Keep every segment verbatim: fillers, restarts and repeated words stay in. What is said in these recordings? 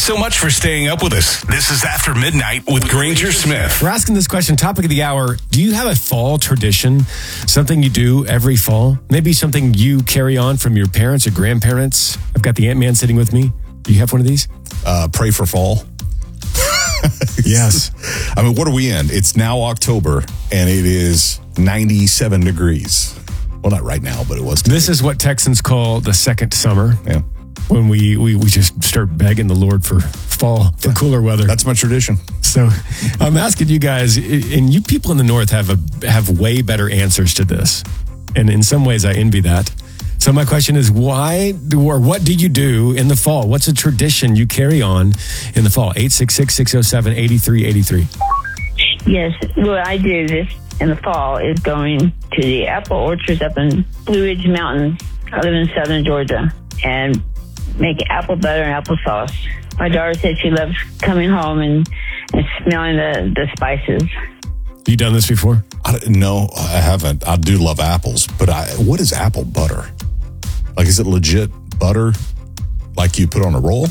Thanks so much for staying up with us. This is After Midnight with Granger Smith. We're asking this question, topic of the hour. Do you have a fall tradition? Something you do every fall? Maybe something you carry on from your parents or grandparents? I've got the Ant-Man sitting with me. Do you have one of these? Uh, pray for fall. Yes. I mean, what are we in? It's now October, and it is ninety-seven degrees. Well, not right now, but it was today. This is what Texans call the second summer. Yeah. When we, we, we just start begging the Lord for fall, for yeah. cooler weather. That's my tradition. So I'm asking you guys, and you people in the North have a, have way better answers to this. And in some ways, I envy that. So my question is, why or what do you do in the fall? What's a tradition you carry on in the fall? eight six six, six oh seven, eight three eight three. Yes, what I do this in the fall is going to the apple orchards up in Blue Ridge Mountains. I live in southern Georgia, and make apple butter and applesauce. My daughter said she loves coming home and, and smelling the, the spices. You done this before? I, no, I haven't. I do love apples, but I, what is apple butter? Like, is it legit butter like you put on a roll?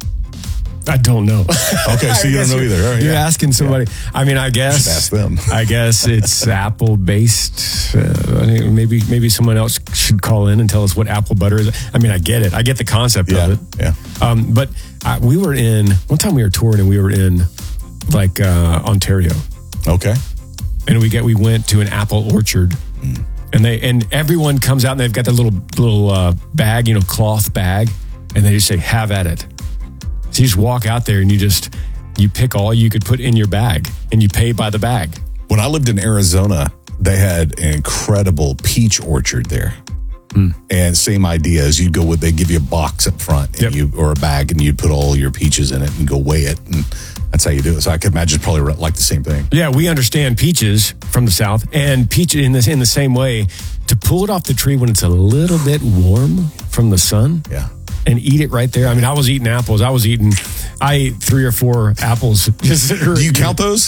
I don't know. Okay, so you don't know either. Right, you're yeah. asking somebody. Yeah. I mean, I guess. Ask them. I guess it's apple based. Uh, maybe maybe someone else should call in and tell us what apple butter is. I mean, I get it. I get the concept yeah, of it. Yeah. Um, but I, we were in one time. We were touring and we were in like uh, Ontario. Okay. And we get we went to an apple orchard. Mm. And they and everyone comes out and they've got their little little uh, bag, you know, cloth bag, and they just say, "Have at it." So you just walk out there and you just you pick all you could put in your bag, and you pay by the bag. When I lived in Arizona, they had an incredible peach orchard there, mm. and same idea as you go with they give you a box up front, and yep. you or a bag, and you put all your peaches in it and go weigh it, and that's how you do it. So I could imagine it's probably like the same thing. Yeah, we understand peaches from the South, and peach in this in the same way. To pull it off the tree when it's a little bit warm from the sun, yeah, and eat it right there. I mean, I was eating apples. I was eating. I ate three or four apples. Do you count those?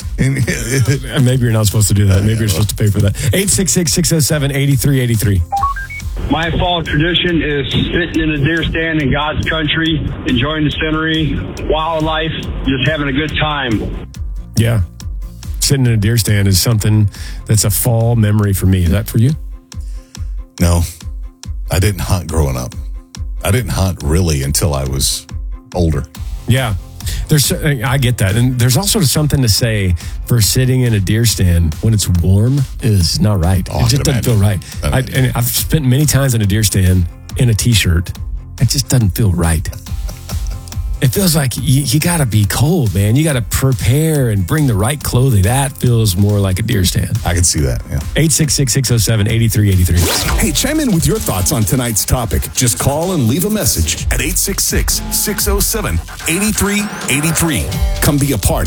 Maybe you're not supposed to do that. Maybe you're supposed to pay for that. eight six six, six oh seven, eight three eight three. My fall tradition is sitting in a deer stand in God's country, enjoying the scenery, wildlife, just having a good time. Yeah. Sitting in a deer stand is something that's a fall memory for me. Is that for you? No. I didn't hunt growing up. I didn't hunt really until I was older. Yeah. There's, I get that. And there's also something to say for sitting in a deer stand when it's warm is not right. Oh, it just doesn't feel right. I, and I've spent many times in a deer stand in a t-shirt. It just doesn't feel right. It feels like you, you got to be cold, man. You got to prepare and bring the right clothing. That feels more like a deer stand. I can see that, yeah. eight six six, six oh seven, eight three eight three. Hey, chime in with your thoughts on tonight's topic. Just call and leave a message at eight six six, six oh seven, eight three eight three. Come be a part